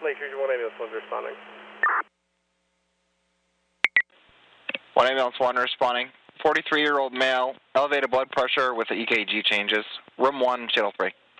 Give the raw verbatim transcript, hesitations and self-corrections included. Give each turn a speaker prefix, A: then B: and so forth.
A: Lake Region one ambulance one responding.
B: one ambulance one responding. forty-three-year-old male, elevated blood pressure with the E K G changes. Room one, channel three.